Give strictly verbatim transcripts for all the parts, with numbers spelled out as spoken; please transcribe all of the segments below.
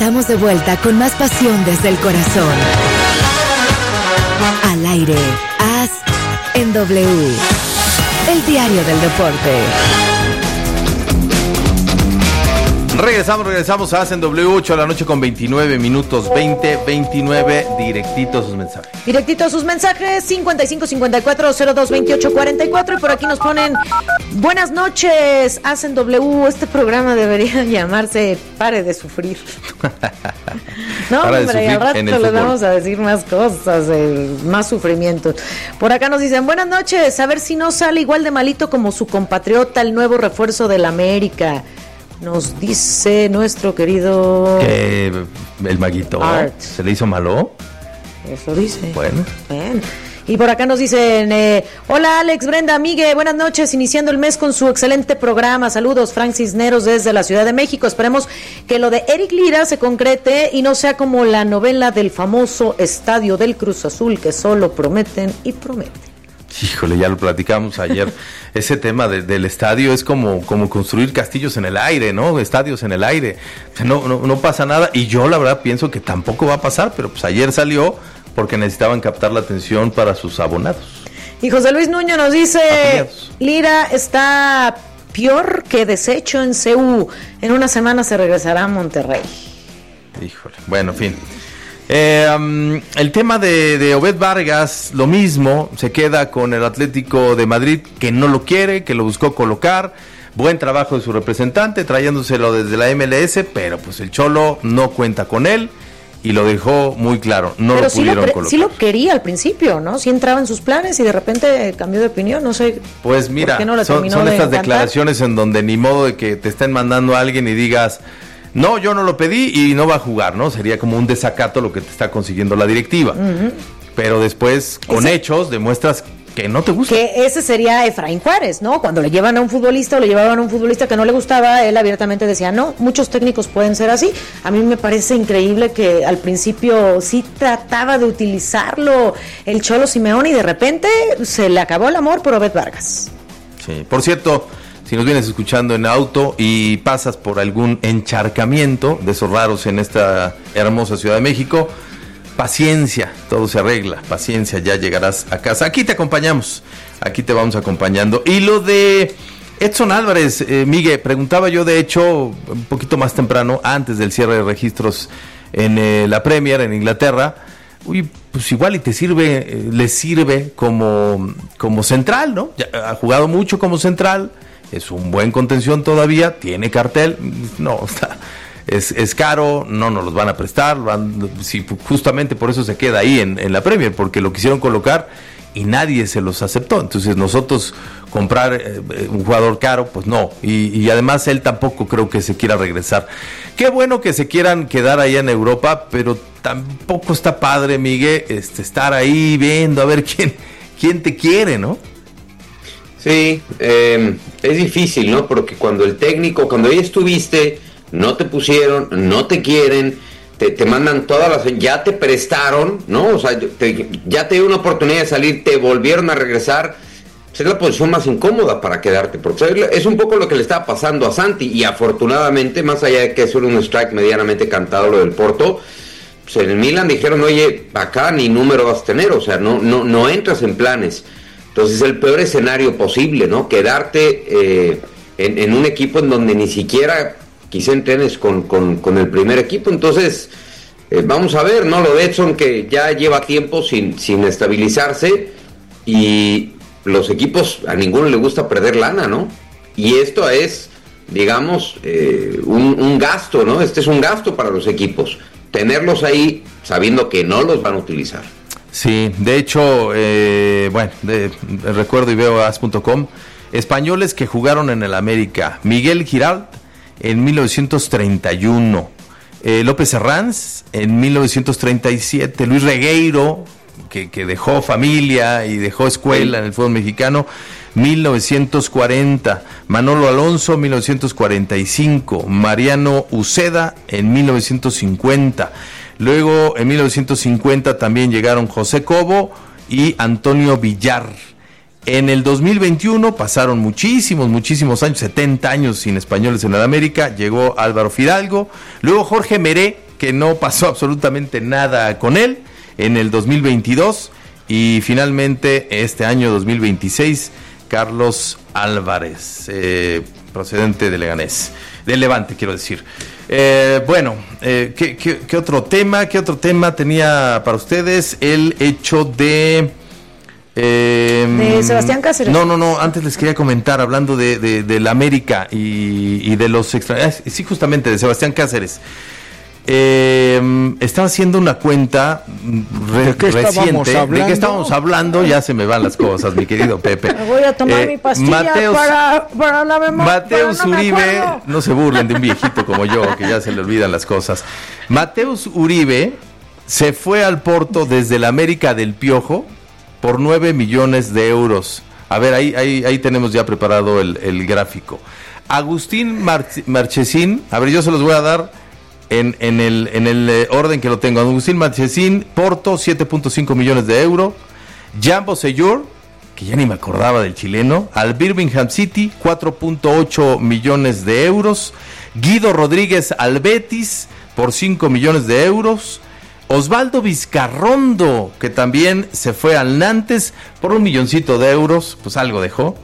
Estamos de vuelta con más pasión desde el corazón. Al aire, As en W, el diario del deporte. Regresamos, regresamos a Hacen W, ocho de la noche con veintinueve minutos, veinte, veintinueve, directito sus mensajes. Directito sus mensajes, cincuenta y cinco cincuenta y cuatro cero dos veintiocho cuarenta y cuatro, y por aquí nos ponen, buenas noches, Hacen W, este programa debería llamarse Pare de Sufrir. No, Para hombre, al rato le vamos a decir más cosas, eh, más sufrimiento. Por acá nos dicen, buenas noches, a ver si no sale igual de malito como su compatriota, el nuevo refuerzo del América. Nos dice nuestro querido... Que el maguito Art. ¿Se le hizo malo? Eso dice. Bueno. Bien. Y por acá nos dicen, eh, hola Alex, Brenda, Migue, buenas noches, iniciando el mes con su excelente programa. Saludos, Frank Cisneros desde la Ciudad de México. Esperemos que lo de Eric Lira se concrete y no sea como la novela del famoso Estadio del Cruz Azul, que solo prometen y prometen. Híjole, ya lo platicamos ayer. Ese tema de, del estadio es como, como construir castillos en el aire, ¿no? Estadios en el aire. No, no, no pasa nada. Y yo la verdad pienso que tampoco va a pasar, pero pues ayer salió porque necesitaban captar la atención para sus abonados. Y José Luis Nuño nos dice, Afiliados. Lira está peor que deshecho en C U. En una semana se regresará a Monterrey. Híjole, bueno, en fin. Eh, um, el tema de, de Obed Vargas, lo mismo, se queda con el Atlético de Madrid, que no lo quiere, que lo buscó colocar. Buen trabajo de su representante, trayéndoselo desde la M L S, pero pues el Cholo no cuenta con él y lo dejó muy claro, no pero lo sí pudieron lo pre- colocar. sí lo quería al principio, ¿no? Sí entraba en sus planes y de repente cambió de opinión, no sé. Pues mira, ¿por qué no le son, terminó son de estas encantar? declaraciones en donde ni modo de que te estén mandando a alguien y digas, no, yo no lo pedí y no va a jugar, ¿no? Sería como un desacato lo que te está consiguiendo la directiva. Uh-huh. Pero después, con Ese... hechos, demuestras que no te gusta. Que ese sería Efraín Juárez, ¿no? Cuando le llevan a un futbolista o le llevaban a un futbolista que no le gustaba, él abiertamente decía, no, muchos técnicos pueden ser así. A mí me parece increíble que al principio sí trataba de utilizarlo el Cholo Simeone y de repente se le acabó el amor por Obed Vargas. Sí, por cierto, si nos vienes escuchando en auto y pasas por algún encharcamiento de esos raros en esta hermosa Ciudad de México, paciencia, todo se arregla, paciencia, ya llegarás a casa. Aquí te acompañamos, aquí te vamos acompañando. Y lo de Edson Álvarez, eh, Miguel, preguntaba yo de hecho un poquito más temprano, antes del cierre de registros en eh, la Premier, en Inglaterra, uy, pues igual y te sirve, eh, le sirve como, como central, ¿no? Ya, ha jugado mucho como central, es un buen contención todavía, tiene cartel, no, está... Es, es caro, no nos los van a prestar, van, sí, justamente por eso se queda ahí en, en la Premier, porque lo quisieron colocar y nadie se los aceptó. Entonces nosotros comprar eh, un jugador caro, pues no, y, y además él tampoco creo que se quiera regresar. Qué bueno que se quieran quedar allá en Europa, pero tampoco está padre, Miguel, este, estar ahí viendo a ver quién, quién te quiere, ¿no? Sí, eh, es difícil, ¿no? Porque cuando el técnico, cuando ya estuviste, no te pusieron, no te quieren, te, te mandan todas las... Ya te prestaron, ¿no? O sea, te, ya te dio una oportunidad de salir, te volvieron a regresar. Pues es la posición más incómoda para quedarte, porque es un poco lo que le estaba pasando a Santi, y afortunadamente, más allá de que es un strike medianamente cantado lo del Porto, pues en el Milan dijeron, oye, acá ni número vas a tener, o sea, no, no, no entras en planes. Entonces es el peor escenario posible, ¿no? Quedarte eh, en, en un equipo en donde ni siquiera... quizá entrenes con, con, con el primer equipo. Entonces eh, vamos a ver, ¿no? Lo de Edson, que ya lleva tiempo sin, sin estabilizarse, y los equipos, a ninguno le gusta perder lana, ¿no? Y esto es, digamos, eh, un, un gasto, ¿no? Este es un gasto para los equipos, tenerlos ahí sabiendo que no los van a utilizar. Sí, de hecho, eh, bueno, de, de, recuerdo y veo as punto com, españoles que jugaron en el América: Miguel Giralt en mil novecientos treinta y uno, eh, López Herranz en mil novecientos treinta y siete, Luis Regueiro, que, que dejó familia y dejó escuela en el fútbol mexicano, mil novecientos cuarenta, Manolo Alonso mil novecientos cuarenta y cinco, Mariano Uceda en mil novecientos cincuenta, luego en mil novecientos cincuenta también llegaron José Cobo y Antonio Villar. En el dos mil veintiuno pasaron muchísimos, muchísimos años, setenta años sin españoles en el América, llegó Álvaro Fidalgo, luego Jorge Meré, que no pasó absolutamente nada con él en el dos mil veintidós y finalmente este año dos mil veintiséis, Carlos Álvarez, eh, procedente de Leganés, del Levante, quiero decir. Eh, bueno, eh, ¿qué, qué, ¿qué otro tema? ¿Qué otro tema tenía para ustedes? El hecho de... Eh, de Sebastián Cáceres. No, no, no, antes les quería comentar, hablando de, de, de la América y, y de los extranjeros, sí, justamente de Sebastián Cáceres. Eh, estaba haciendo una cuenta re, ¿De qué reciente. ¿De qué estábamos hablando? Ya se me van las cosas, mi querido Pepe. Me voy a tomar eh, mi pastilla Mateus, para, para la memoria. Mateus no Uribe, no se burlen de un viejito como yo, que ya se le olvidan las cosas. Mateus Uribe se fue al Porto desde la América del Piojo por nueve millones de euros. A ver, ahí, ahí, ahí tenemos ya preparado el, el gráfico. Agustín March- Marchesín, a ver, yo se los voy a dar En, en el en el eh, orden que lo tengo. Agustín Marchesín, Porto, siete punto cinco millones de euros. Jambo Seyur, que ya ni me acordaba del chileno, al Birmingham City, cuatro punto ocho millones de euros. Guido Rodríguez al Betis por cinco millones de euros. Osvaldo Vizcarrondo, que también se fue al Nantes por un milloncito de euros, pues algo dejó.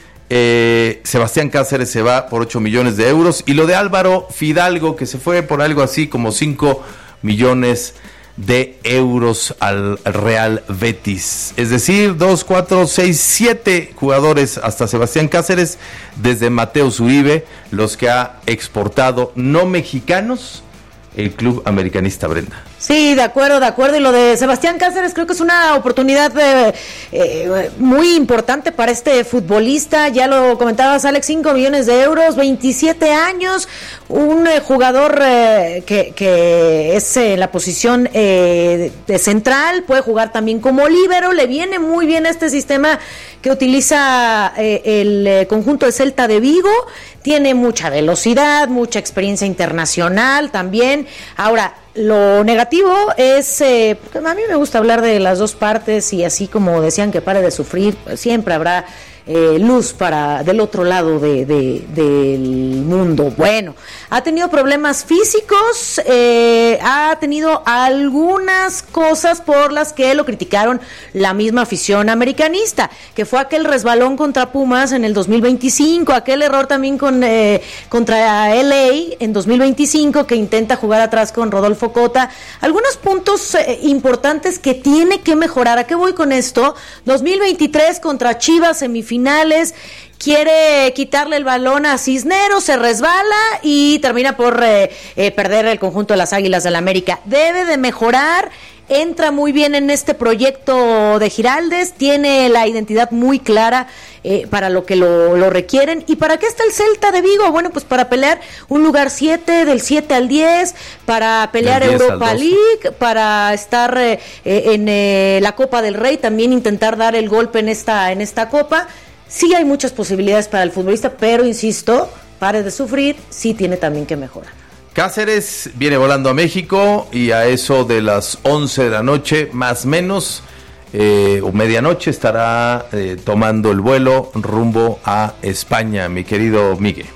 Eh, Sebastián Cáceres se va por ocho millones de euros, y lo de Álvaro Fidalgo, que se fue por algo así como cinco millones de euros al Real Betis. Es decir, dos, cuatro, seis, siete jugadores hasta Sebastián Cáceres, desde Mateus Uribe, los que ha exportado no mexicanos el Club Americanista, Brenda. Sí, de acuerdo, de acuerdo. Y lo de Sebastián Cáceres creo que es una oportunidad eh, eh, muy importante para este futbolista. Ya lo comentabas, Alex, cinco millones de euros, veintisiete años, un eh, jugador eh, que, que es en eh, la posición eh, de central, puede jugar también como líbero, le viene muy bien este sistema que utiliza eh, el eh, conjunto de Celta de Vigo, tiene mucha velocidad, mucha experiencia internacional también. Ahora, lo negativo es, eh, porque a mí me gusta hablar de las dos partes, y así como decían que pare de sufrir, pues siempre habrá eh, luz para del otro lado de, de, del mundo. Bueno, ha tenido problemas físicos, eh, ha tenido algunas cosas por las que lo criticaron la misma afición americanista, que fue aquel resbalón contra Pumas en el dos mil veinticinco, aquel error también con eh, contra L A en dos mil veinticinco, que intenta jugar atrás con Rodolfo Cota. Algunos puntos eh, importantes que tiene que mejorar. ¿A qué voy con esto? dos mil veintitrés contra Chivas, semifinales, quiere quitarle el balón a Cisneros, se resbala y termina por eh, eh, perder el conjunto de las Águilas del América. Debe de mejorar. Entra muy bien en este proyecto de Giraldez, tiene la identidad muy clara eh, para lo que lo, lo requieren. ¿Y para qué está el Celta de Vigo? Bueno, pues para pelear un lugar siete, del siete al diez, para pelear Europa League, para estar eh, en eh, la Copa del Rey, también intentar dar el golpe en esta, en esta Copa. Sí hay muchas posibilidades para el futbolista, pero insisto, pare de sufrir, sí tiene también que mejorar. Cáceres viene volando a México, y a eso de las once de la noche, más menos, eh, o medianoche, estará eh, tomando el vuelo rumbo a España, mi querido Miguel.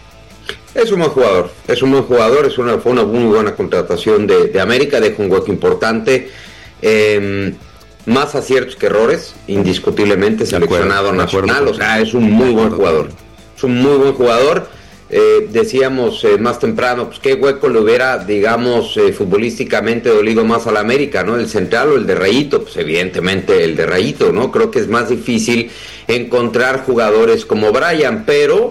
Es un buen jugador, es un buen jugador, es una, fue una muy buena contratación de, de América, deja un hueco importante, eh, más aciertos que errores, indiscutiblemente, seleccionado nacional, o sea, es un muy buen jugador, es un muy buen jugador. Eh, decíamos eh, más temprano, pues qué hueco le hubiera, digamos, eh, futbolísticamente dolido más a la América, ¿no? El central o el de Rayito, pues evidentemente el de Rayito, ¿no? Creo que es más difícil encontrar jugadores como Brian, pero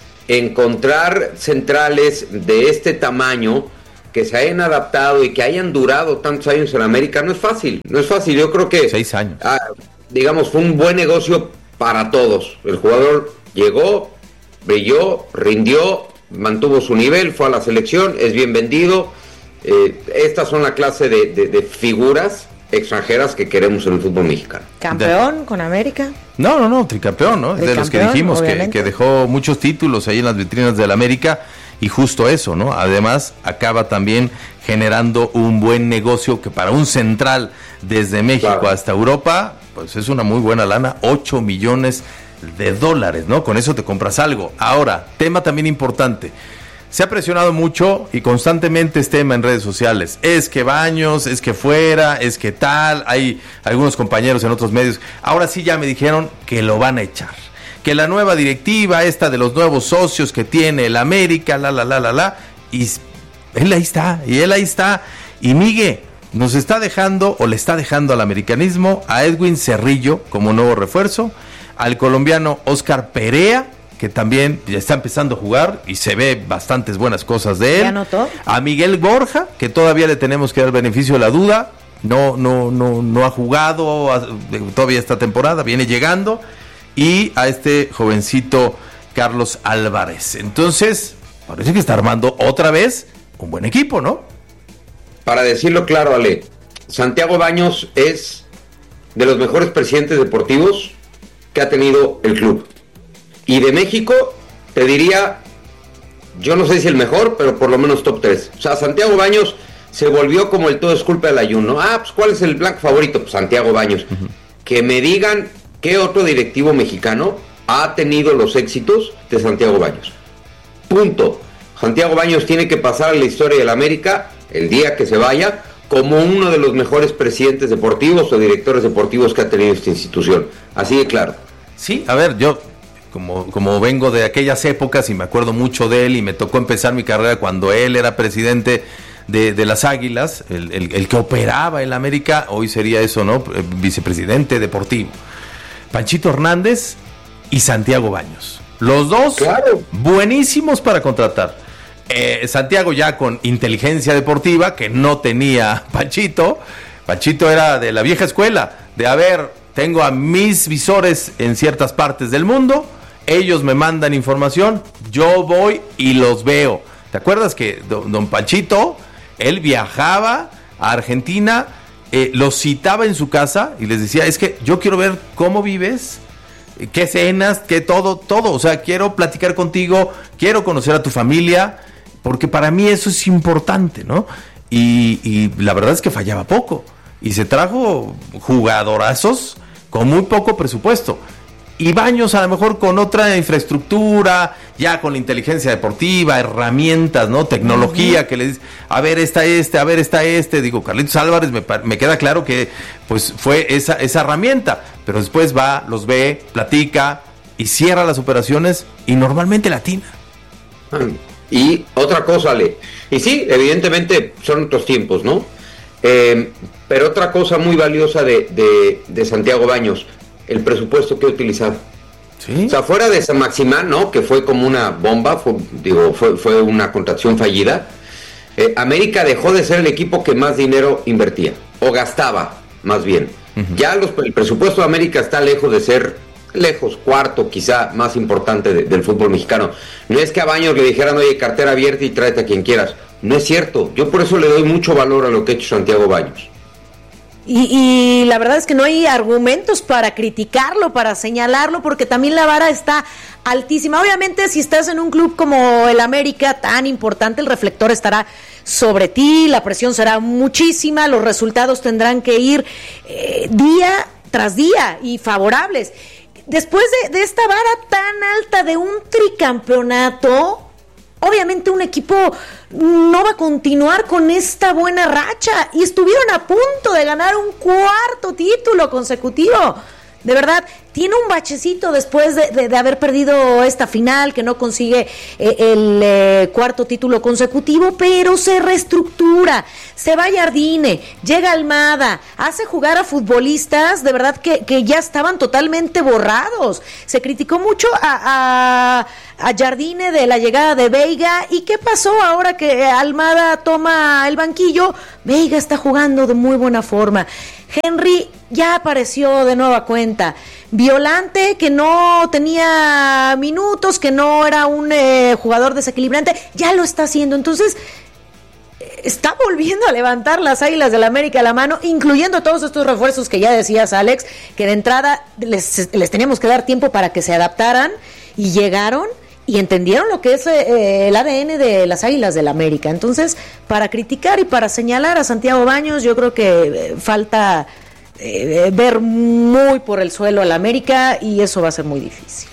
encontrar centrales de este tamaño que se hayan adaptado y que hayan durado tantos años en la América no es fácil, no es fácil. Yo creo que seis años, ah, digamos, fue un buen negocio para todos. El jugador llegó, brilló, rindió, mantuvo su nivel, fue a la selección, es bien vendido. Eh, estas son la clase de, de, de figuras extranjeras que queremos en el fútbol mexicano. ¿Campeón de... con América? No, no, no, tricampeón, ¿no? De los que dijimos, que, que dejó muchos títulos ahí en las vitrinas del América, y justo eso, ¿no? Además, acaba también generando un buen negocio que para un central desde México claro. hasta Europa, pues es una muy buena lana, ocho millones de dólares, ¿no? Con eso te compras algo. Ahora, tema también importante, se ha presionado mucho y constantemente es tema en redes sociales. Es que Baños, es que fuera, es que tal. Hay algunos compañeros en otros medios. Ahora sí ya me dijeron que lo van a echar. Que la nueva directiva, esta de los nuevos socios que tiene el América, la, la, la, la, la. Y él ahí está, y él ahí está. Y Miguel nos está dejando, o le está dejando al americanismo, a Edwin Cerrillo como nuevo refuerzo, al colombiano Oscar Perea, que también ya está empezando a jugar y se ve bastantes buenas cosas de él. ¿Ya notó? A Miguel Borja, que todavía le tenemos que dar beneficio de la duda, no, no, no, no ha jugado a, todavía esta temporada, viene llegando, y a este jovencito Carlos Álvarez. Entonces, parece que está armando otra vez un buen equipo, ¿no? Para decirlo claro, Ale, Santiago Baños es de los mejores presidentes deportivos que ha tenido el club. Y de México, te diría, yo no sé si el mejor, pero por lo menos top tres. O sea, Santiago Baños se volvió como el todo es culpa del ayuno. Ah, pues ¿cuál es el blanco favorito? Pues Santiago Baños. Uh-huh. Que me digan qué otro directivo mexicano ha tenido los éxitos de Santiago Baños. Punto. Santiago Baños tiene que pasar a la historia del América, el día que se vaya, como uno de los mejores presidentes deportivos o directores deportivos que ha tenido esta institución. Así de claro. Sí, a ver, yo... Como, como vengo de aquellas épocas y me acuerdo mucho de él y me tocó empezar mi carrera cuando él era presidente de, de las Águilas, el, el, el que operaba el América, hoy sería eso, ¿no? Vicepresidente deportivo. Panchito Hernández y Santiago Baños. Los dos, claro, buenísimos para contratar. Eh, Santiago ya con inteligencia deportiva, que no tenía Panchito. Panchito era de la vieja escuela, de a ver, tengo a mis visores en ciertas partes del mundo, ellos me mandan información, yo voy y los veo. ¿Te acuerdas que don, don Panchito, él viajaba a Argentina, eh, los citaba en su casa y les decía, es que yo quiero ver cómo vives, qué cenas, qué todo, todo, o sea, quiero platicar contigo, quiero conocer a tu familia, porque para mí eso es importante, ¿no? Y, y la verdad es que fallaba poco, y se trajo jugadorazos con muy poco presupuesto. Y Baños a lo mejor con otra infraestructura, ya con inteligencia deportiva, herramientas, ¿no? Tecnología, uh-huh, que le dice, a ver, está este, a ver, está este. Digo, Carlitos Álvarez, me, me queda claro que pues fue esa, esa herramienta, pero después va, los ve, platica y cierra las operaciones y normalmente latina. Y otra cosa, Ale, y sí, evidentemente son otros tiempos, ¿no? Eh, pero otra cosa muy valiosa de, de, de Santiago Baños, el presupuesto que ha utilizado. ¿Sí? O sea, fuera de San Maximán, ¿no? Que fue como una bomba, fue, digo, fue, fue una contratación fallida. Eh, América dejó de ser el equipo que más dinero invertía, o gastaba, más bien. Uh-huh. Ya los, el presupuesto de América está lejos de ser, lejos, cuarto, quizá más importante de, del fútbol mexicano. No es que a Baños le dijeran, oye, cartera abierta y tráete a quien quieras. No es cierto. Yo por eso le doy mucho valor a lo que ha hecho Santiago Baños. Y, y la verdad es que no hay argumentos para criticarlo, para señalarlo, porque también la vara está altísima. Obviamente, si estás en un club como el América, tan importante, el reflector estará sobre ti, la presión será muchísima, los resultados tendrán que ir eh, día tras día y favorables. Después de, de esta vara tan alta de un tricampeonato, obviamente un equipo no va a continuar con esta buena racha y estuvieron a punto de ganar un cuarto título consecutivo. De verdad, tiene un bachecito después de, de, de haber perdido esta final, que no consigue eh, el eh, cuarto título consecutivo, pero se reestructura, se va Jardine, llega Almada, hace jugar a futbolistas, de verdad que, que ya estaban totalmente borrados. Se criticó mucho a, a, a Jardine de la llegada de Veiga, ¿y qué pasó ahora que Almada toma el banquillo? Veiga está jugando de muy buena forma. Henry ya apareció de nueva cuenta. Violante, que no tenía minutos, que no era un eh, jugador desequilibrante, ya lo está haciendo. Entonces, está volviendo a levantar las Águilas del la América a la mano, incluyendo todos estos refuerzos que ya decías, Alex, que de entrada les, les teníamos que dar tiempo para que se adaptaran, y llegaron y entendieron lo que es eh, el A D N de las Águilas del la América. Entonces, para criticar y para señalar a Santiago Baños, yo creo que eh, falta eh, ver muy por el suelo al América, y eso va a ser muy difícil.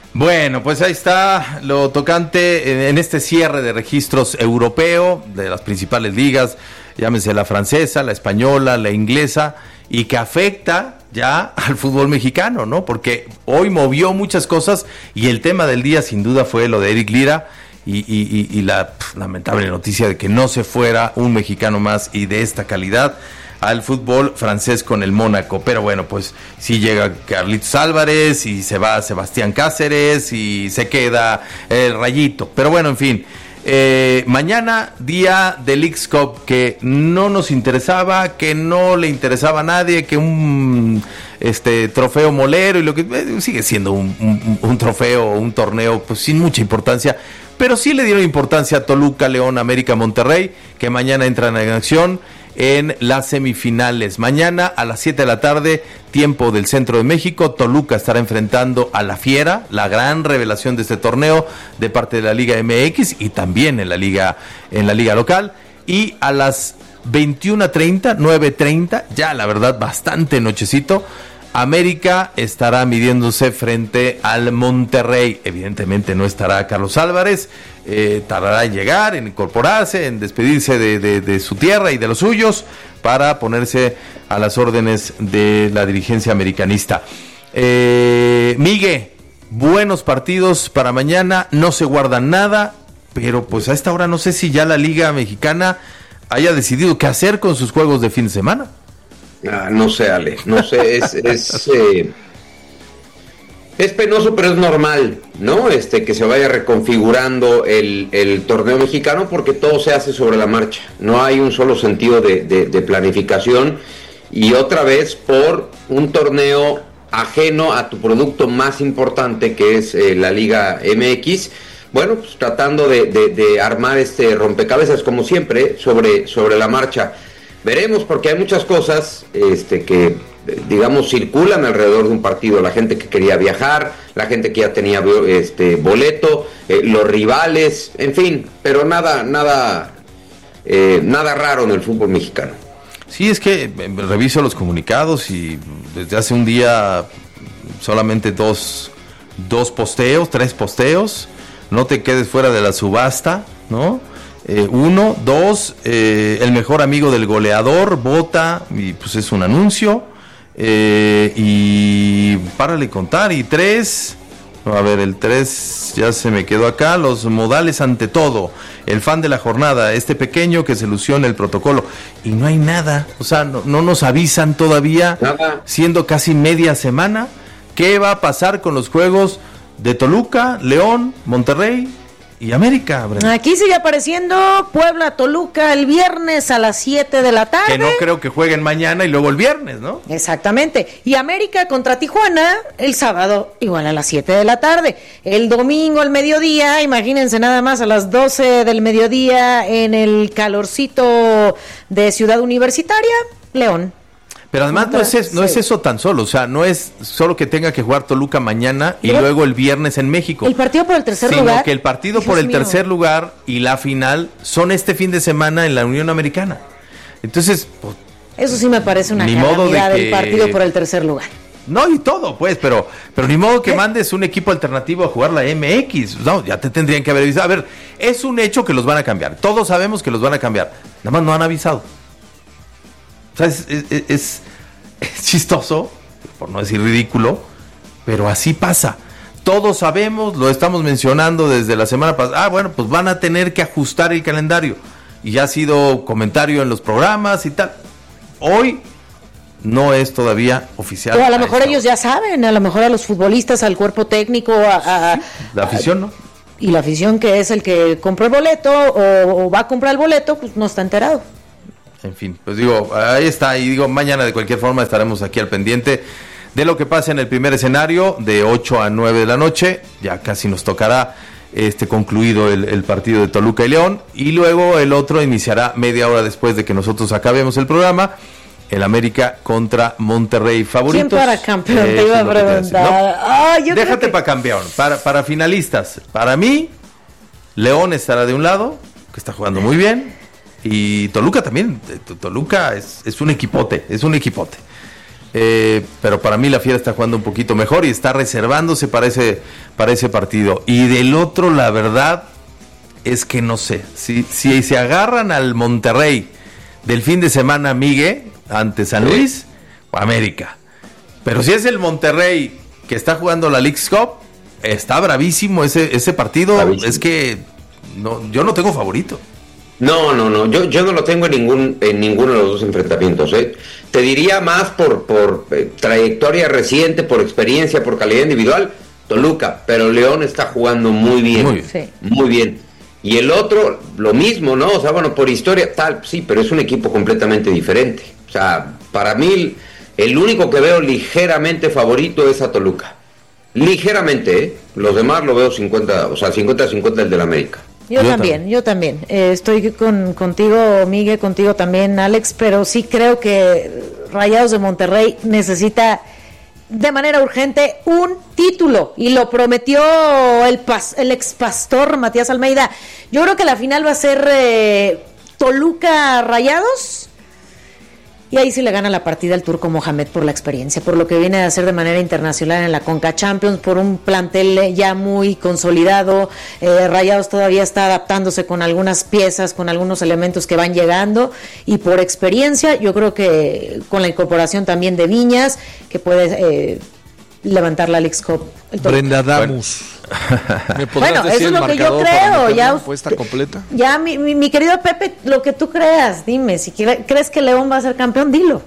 Bueno, pues ahí está lo tocante en este cierre de registros europeo de las principales ligas, llámese la francesa, la española, la inglesa, y que afecta ya al fútbol mexicano, ¿no? Porque hoy movió muchas cosas y el tema del día sin duda fue lo de Eric Lira y, y, y, y la pff, lamentable noticia de que no se fuera un mexicano más y de esta calidad al fútbol francés con el Mónaco. Pero bueno, pues sí llega Carlitos Álvarez y se va Sebastián Cáceres y se queda el Rayito. Pero bueno, en fin, eh, mañana día del Leagues Cup, que no nos interesaba, que no le interesaba a nadie, que un este trofeo molero y lo que eh, sigue siendo un, un, un trofeo, un torneo pues sin mucha importancia. Pero sí le dieron importancia a Toluca, León, América, Monterrey, que mañana entran en acción en las semifinales. Mañana a las siete de la tarde, tiempo del centro de México, Toluca estará enfrentando a la Fiera, la gran revelación de este torneo de parte de la Liga M X y también en la liga en la liga local. Y a las veintiuna treinta, nueve treinta, ya la verdad bastante nochecito, América estará midiéndose frente al Monterrey. Evidentemente no estará Carlos Álvarez, eh, tardará en llegar, en incorporarse, en despedirse de, de, de su tierra y de los suyos para ponerse a las órdenes de la dirigencia americanista. Eh, Migue, buenos partidos para mañana, no se guardan nada, pero pues a esta hora no sé si ya la Liga Mexicana haya decidido qué hacer con sus juegos de fin de semana. Ah, no sé, Ale, no sé, es es, eh, es penoso, pero es normal, ¿no? Este, que se vaya reconfigurando el, el torneo mexicano porque todo se hace sobre la marcha, no hay un solo sentido de, de, de planificación y otra vez por un torneo ajeno a tu producto más importante que es eh, la Liga M X, bueno, pues tratando de, de, de armar este rompecabezas como siempre sobre, sobre la marcha. Veremos, porque hay muchas cosas este, que, digamos, circulan alrededor de un partido. La gente que quería viajar, la gente que ya tenía este boleto, eh, los rivales, en fin, pero nada, nada, eh, nada raro en el fútbol mexicano. Sí, es que reviso los comunicados y desde hace un día solamente dos, dos posteos, tres posteos. No te quedes fuera de la subasta, ¿no? Eh, uno, dos, eh, el mejor amigo del goleador vota y pues es un anuncio, eh, y párale contar, y tres, a ver, el tres ya se me quedó acá, los modales ante todo, el fan de la jornada, este pequeño que se lució en el protocolo, y no hay nada, o sea, no, no nos avisan todavía, nada. Siendo casi media semana, ¿qué va a pasar con los juegos de Toluca, León, Monterrey y América? Brenda. Aquí sigue apareciendo Puebla, Toluca el viernes a las siete de la tarde. Que no creo que jueguen mañana y luego el viernes, ¿no? Exactamente. Y América contra Tijuana el sábado igual a las siete de la tarde. El domingo al mediodía, imagínense nada más, a las doce del mediodía en el calorcito de Ciudad Universitaria, León. Pero además no es, es, no es eso tan solo, o sea, no es solo que tenga que jugar Toluca mañana y Pero luego el viernes en México. El partido por el tercer sino lugar. Sino que el partido Dios por el mío. tercer lugar y la final son este fin de semana en la Unión Americana. Entonces, pues, eso sí me parece una calamidad del que... partido por el tercer lugar. No, y todo, pues, pero pero ni modo que ¿Qué? mandes un equipo alternativo a jugar la M X. No, ya te tendrían que haber avisado. A ver, es un hecho que los van a cambiar. Todos sabemos que los van a cambiar. Nada más no han avisado. O sea, es, es, es, es chistoso, por no decir ridículo, pero así pasa. Todos sabemos, lo estamos mencionando desde la semana pasada. Ah, bueno, pues van a tener que ajustar el calendario. Y ya ha sido comentario en los programas y tal. Hoy no es todavía oficial. O a lo mejor ellos ya saben, a lo mejor a los futbolistas, al cuerpo técnico, a, a la afición, ¿no? Y la afición, que es el que compró el boleto o, o va a comprar el boleto, pues no está enterado. En fin, pues digo, ahí está, y digo, mañana de cualquier forma estaremos aquí al pendiente de lo que pasa en el primer escenario, de ocho a nueve de la noche, ya casi nos tocará este concluido el, el partido de Toluca y León, y luego el otro iniciará media hora después de que nosotros acabemos el programa, el América contra Monterrey. ¿Favoritos? ¿Quién para campeón? Eh, te iba a preguntar. No, ah, yo déjate que... para campeón, para, para finalistas. Para mí, León estará de un lado, que está jugando muy bien, y Toluca también. Toluca es, es un equipote, es un equipote. eh, pero para mí la Fiera está jugando un poquito mejor y está reservándose para ese, para ese partido. Y del otro, la verdad es que no sé, si, si se agarran al Monterrey del fin de semana, Migue, ante San Luis, o América. Pero si es el Monterrey que está jugando la Leagues Cup, está bravísimo ese, ese partido. Bravísimo. Es que no, yo no tengo favorito. No, no, no, yo, yo no lo tengo en ningún en ninguno de los dos enfrentamientos. ¿eh? Te diría más por, por eh, trayectoria reciente, por experiencia, por calidad individual, Toluca, pero León está jugando muy bien, muy bien. Sí. Muy bien. Y el otro, lo mismo, ¿no? O sea, bueno, por historia, tal, sí, pero es un equipo completamente diferente. O sea, para mí, el único que veo ligeramente favorito es a Toluca. Ligeramente, ¿eh? Los demás lo veo cincuenta, o sea, cincuenta a cincuenta el del América. Yo, yo también, también, yo también. Eh, estoy con contigo, Miguel, contigo también, Alex, pero sí creo que Rayados de Monterrey necesita de manera urgente un título, y lo prometió el, pas, el ex pastor Matías Almeida. Yo creo que la final va a ser eh, Toluca Rayados, y ahí sí le gana la partida el turco Mohamed por la experiencia, por lo que viene a hacer de manera internacional en la Conca Champions, por un plantel ya muy consolidado. eh, Rayados todavía está adaptándose con algunas piezas, con algunos elementos que van llegando, y por experiencia yo creo que con la incorporación también de Viñas, que puede eh, levantar la Leagues Cup. Brenda Damus. ¿Me bueno, eso es lo que yo creo. Ya, usted, completa? ya mi, mi, mi querido Pepe, lo que tú creas, dime, si cre- crees que León va a ser campeón, dilo.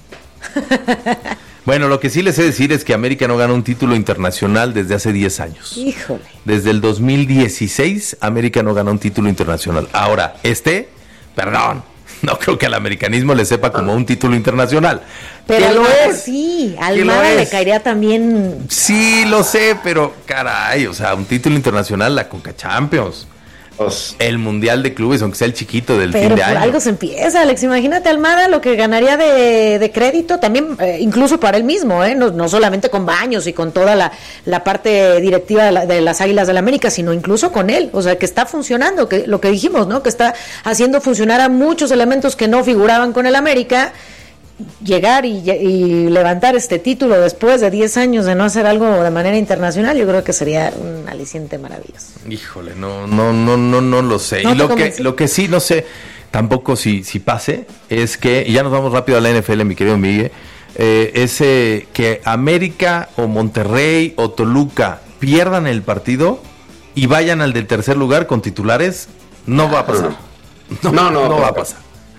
Bueno, lo que sí les sé decir es que América no gana un título internacional desde hace diez años. Híjole. Desde el dos mil dieciséis, América no gana un título internacional. Ahora, este, perdón, no creo que al americanismo le sepa como un título internacional. Pero Almada lo es? sí, Almada le caería también. Sí, lo sé, pero caray, o sea, un título internacional, la Conca Champions, Os. el Mundial de Clubes, aunque sea el chiquito del pero fin de por año. Algo se empieza, Alex. Imagínate Almada lo que ganaría de, de crédito también, eh, incluso para él mismo, eh, no, no solamente con Baños y con toda la, la parte directiva de, la, de las Águilas del América, sino incluso con él. O sea, que está funcionando, que lo que dijimos, ¿no? Que está haciendo funcionar a muchos elementos que no figuraban con el América. Llegar y, y levantar este título después de diez años de no hacer algo de manera internacional, yo creo que sería un aliciente maravilloso. Híjole, no, no, no, no, no lo sé. ¿No y lo que, lo que sí no sé, tampoco si, si pase, es que, y ya nos vamos rápido a la N F L, mi querido Miguel, eh, es eh, que América o Monterrey o Toluca pierdan el partido y vayan al del tercer lugar con titulares, no va a pasar. No, no, no, no va a pasar.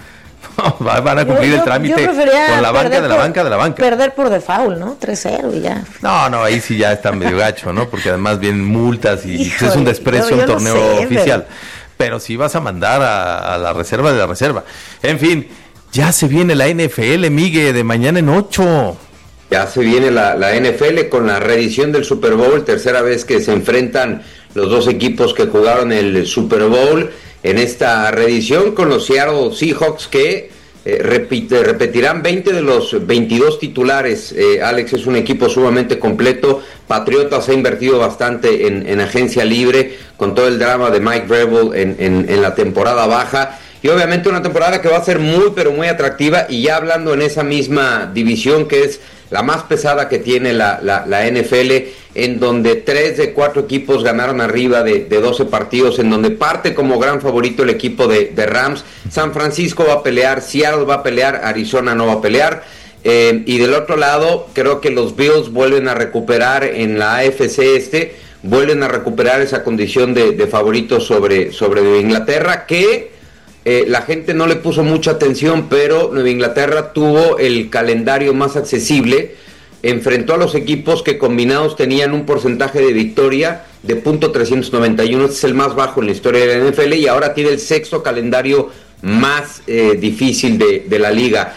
Van a cumplir yo, yo, el trámite con la banca de la por, banca de la banca. Perder por default, ¿no? tres cero y ya. No, no, ahí sí ya está medio gacho, ¿no? Porque además vienen multas y Híjole, es un desprecio un torneo no sé, oficial. Pero... pero sí vas a mandar a, a la reserva de la reserva. En fin, ya se viene la N F L, Miguel, de mañana en ocho. Ya se viene la, la N F L con la reedición del Super Bowl, tercera vez que se enfrentan los dos equipos que jugaron el Super Bowl. En esta reedición con los Seattle Seahawks que eh, repite, repetirán veinte de los veintidós titulares. Eh, Alex, es un equipo sumamente completo. Patriotas ha invertido bastante en, en agencia libre con todo el drama de Mike Vrabel en, en, en la temporada baja. Y obviamente una temporada que va a ser muy pero muy atractiva, y ya hablando en esa misma división que es la más pesada que tiene la, la, la N F L, en donde tres de cuatro equipos ganaron arriba de, de doce partidos, en donde parte como gran favorito el equipo de, de Rams. San Francisco va a pelear, Seattle va a pelear, Arizona no va a pelear. Eh, y del otro lado, creo que los Bills vuelven a recuperar en la A F C Este, vuelven a recuperar esa condición de, de favoritos sobre, sobre Nueva Inglaterra, que eh, la gente no le puso mucha atención, pero Nueva Inglaterra tuvo el calendario más accesible. Enfrentó a los equipos que combinados tenían un porcentaje de victoria de punto trescientos noventa y uno, este es el más bajo en la historia de la N F L, y ahora tiene el sexto calendario más eh, difícil de, de la liga.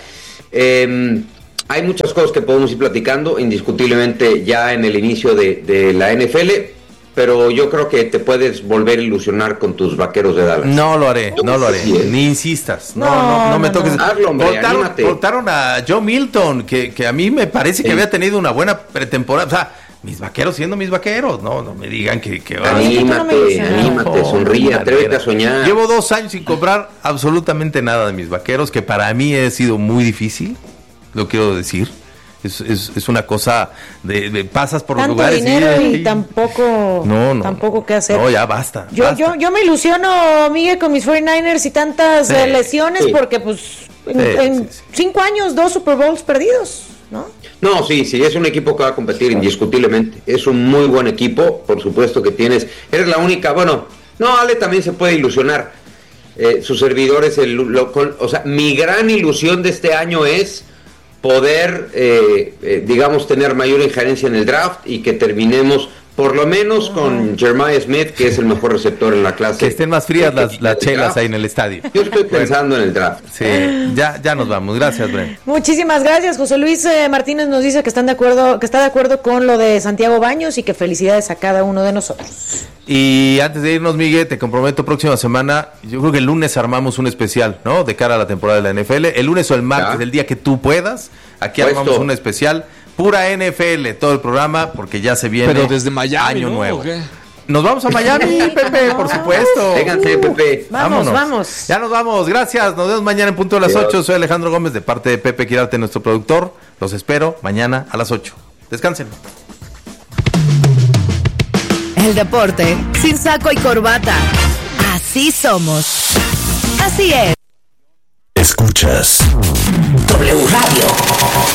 Eh, hay muchas cosas que podemos ir platicando, indiscutiblemente ya en el inicio de, de la N F L, pero yo creo que te puedes volver a ilusionar con tus Vaqueros de Dallas. No lo haré, no lo haré, sí, ¿eh? Ni insistas, no, no, no, no me toques. No. Hazlo, hombre, votaron, votaron a Joe Milton, que, que a mí me parece que sí. había tenido una buena pretemporada, o sea, mis Vaqueros siendo mis Vaqueros, no, no me digan que... que anímate, no anímate, no, sonríe, atrévete a soñar. Llevo dos años sin comprar absolutamente nada de mis Vaqueros, que para mí ha sido muy difícil, lo quiero decir. Es, es, es una cosa de, de pasas por Tanto los lugares dinero y, y, y tampoco, no, no, tampoco qué hacer. No, ya basta. Yo, basta. yo, yo me ilusiono, Miguel, con mis cuarenta y nueve ers y tantas Sí, eh, lesiones, sí. porque pues en, Sí, en sí, sí. cinco años, dos Super Bowls perdidos, ¿no? No, sí, sí, es un equipo que va a competir indiscutiblemente. Es un muy buen equipo, por supuesto que tienes. Eres la única, bueno, no, Ale también se puede ilusionar. Eh, su servidor es el, lo, con, o sea, mi gran ilusión de este año es poder, eh, eh, digamos, tener mayor injerencia en el draft y que terminemos por lo menos con Jeremiah Smith, que es el mejor receptor en la clase. Que estén más frías que- las, que- las del chelas draft. ahí en el estadio. Yo estoy pensando en el draft. Sí, ya, ya nos vamos. Gracias, Bren. Muchísimas gracias. José Luis eh, Martínez nos dice que están de acuerdo, que está de acuerdo con lo de Santiago Baños y que felicidades a cada uno de nosotros. Y antes de irnos, Miguel, te comprometo, próxima semana, yo creo que el lunes armamos un especial, ¿no? De cara a la temporada de la N F L. El lunes o el martes, Ya. el día que tú puedas, aquí Puesto. armamos un especial. Pura N F L, todo el programa, porque ya se viene Pero desde Miami, año ¿no? nuevo. ¿O qué? Nos vamos a Miami, Pepe, por supuesto. Vénganse, Pepe. Vamos, vamos. Ya nos vamos, gracias. Nos vemos mañana en punto de las Adiós. ocho. Soy Alejandro Gómez, de parte de Pepe Quirarte, nuestro productor. Los espero mañana a las ocho. Descansen. El deporte sin saco y corbata. Así somos. Así es. Escuchas W Radio.